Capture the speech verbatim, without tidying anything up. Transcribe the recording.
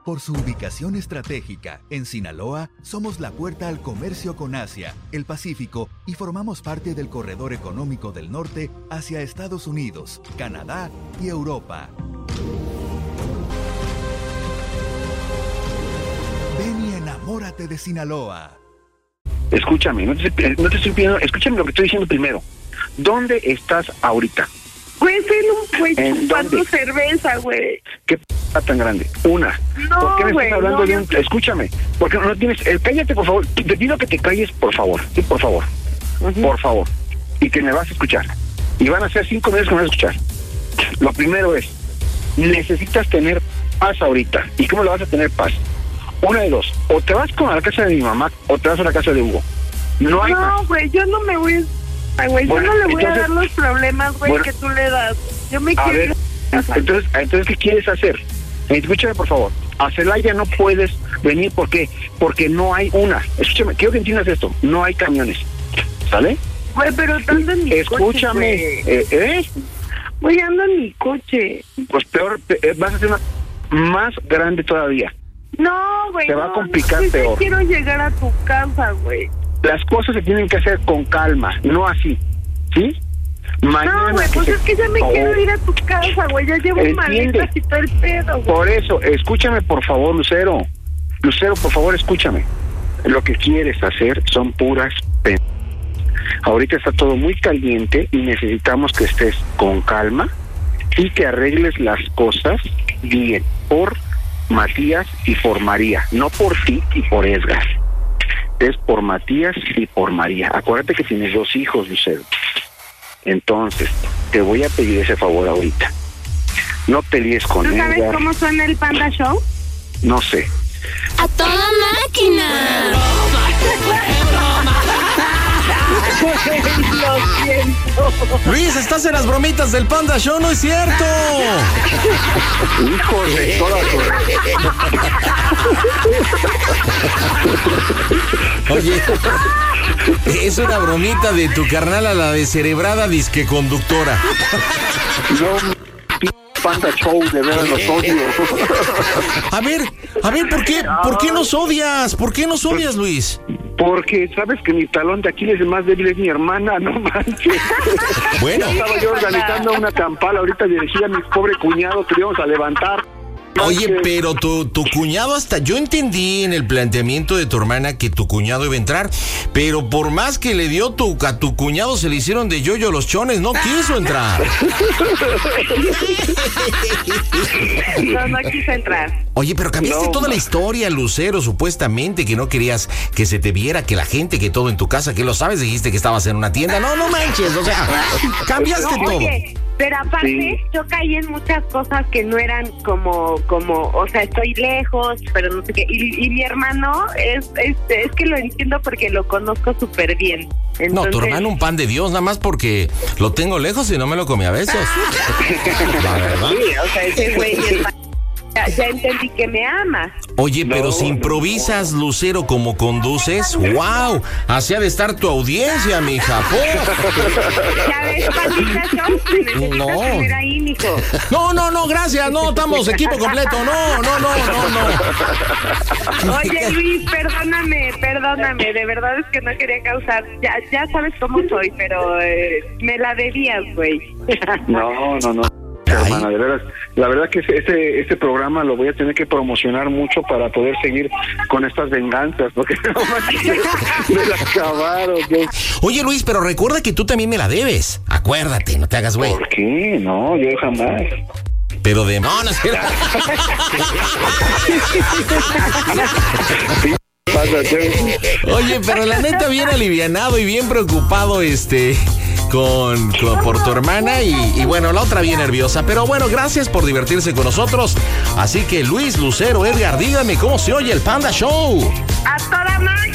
Por su ubicación estratégica, en Sinaloa, somos la puerta al comercio con Asia, el Pacífico y formamos parte del corredor económico del norte hacia Estados Unidos, Canadá y Europa. Ven y enamórate de Sinaloa. Escúchame, no te, no te estoy pidiendo, escúchame lo que estoy diciendo primero. ¿Dónde estás ahorita? Güey, estoy en un güey chupando cerveza, güey. ¿Qué p*** tan grande? Una. No, ¿Por qué me güey, estás hablando no, de un... yo... Escúchame, porque no tienes... Eh, cállate, por favor. Te pido que te calles, por favor. Sí, por favor. Uh-huh. Por favor. Y que me vas a escuchar. Y van a ser cinco minutos que me vas a escuchar. Lo primero es, necesitas tener paz ahorita. ¿Y cómo le vas a tener paz? Una de dos. O te vas con a la casa de mi mamá, o te vas a la casa de Hugo. No hay No, güey, yo no me voy a... Ay, güey, bueno, yo no le voy entonces, a dar los problemas, güey, bueno, que tú le das. Yo me quiero... Ver, entonces, entonces, ¿qué quieres hacer? Escúchame, por favor. A Celaya no puedes venir, ¿por qué? Porque no hay una. Escúchame, quiero que entiendas esto. No hay camiones. ¿Sale? Güey, pero ando en mi Escúchame, coche, eh, ¿eh? Güey, ando en mi coche. Pues peor, pe- vas a hacer una más grande todavía. No, güey, Te va no, a complicar no, peor. quiero llegar a tu casa, güey. Las cosas se tienen que hacer con calma, no así, ¿sí? Mañana no, güey, pues se... es que ya me oh. quiero ir a tu casa, güey. Ya llevo maletas y todo el pedo, güey. Por eso, escúchame, por favor, Lucero. Lucero, por favor, escúchame. Lo que quieres hacer son puras penas. Ahorita está todo muy caliente y necesitamos que estés con calma y que arregles las cosas bien. Por Matías y por María. No por ti y por Edgar. Es por Matías y por María. Acuérdate que tienes dos hijos, Lucero. Entonces, te voy a pedir ese favor ahorita. No pelees con ¿Tú sabes Edgar. cómo suena el Panda Show? No sé. ¡A toda máquina! Lo siento. Luis, estás en las bromitas del Panda Show, ¿no es cierto? Hijo de toda tu... Oye, es una bromita de tu carnal a la descerebrada disque conductora. No, p... Panda Show, de veras los odio. A ver, a ver, ¿por qué, ¿por qué nos odias? ¿Por qué nos odias, Luis? Porque sabes que mi talón de Aquiles el más débil es mi hermana, no manches. Bueno. Estaba yo organizando una campala ahorita dirigida a mi pobre cuñado que íbamos a levantar. Oye, pero tu, tu cuñado hasta... Yo entendí en el planteamiento de tu hermana que tu cuñado iba a entrar, pero por más que le dio tu, a tu cuñado se le hicieron de yoyo los chones, no quiso entrar. No, no quiso entrar. Oye, pero cambiaste no, toda no. la historia, Lucero, supuestamente, que no querías que se te viera, que la gente, que todo en tu casa, que lo sabes, dijiste que estabas en una tienda. No, no manches, o sea, cambiaste no, todo. Oye, pero aparte, sí. yo caí en muchas cosas que no eran como, como, o sea, estoy lejos, pero no sé qué. Y, y mi hermano, es, es, es que lo entiendo porque lo conozco súper bien. Entonces... No, tu hermano un pan de Dios, nada más porque lo tengo lejos y no me lo comí a besos. La verdad. Sí, o sea, ese güey es... Ya, ya entendí que me amas. Oye, pero no, si improvisas, no. Lucero, como conduces, ¡wow! Así ha de estar tu audiencia, mija. Ya ves, Pandita Show, necesitas no. tener ahí, mijo. No, no, no, gracias, no, estamos equipo completo, no, no, no, no, no. Oye, Luis, perdóname, perdóname, de verdad es que no quería causar, ya, ya sabes cómo soy, pero eh, me la debías, güey. No, no, no. Hermana, de veras, la verdad que este, este programa lo voy a tener que promocionar mucho para poder seguir con estas venganzas, porque no me las acabaron. Yo... Oye, Luis, pero recuerda que tú también me la debes. Acuérdate, no te hagas güey. ¿Por qué? No, yo jamás. Pero de no, no sé. Oye, pero la neta bien alivianado y bien preocupado, este... Con, con por tu hermana y, y bueno, la otra bien nerviosa. Pero bueno, gracias por divertirse con nosotros. Así que Luis, Lucero, Edgar, dígame cómo se oye el Panda Show. A toda máquina.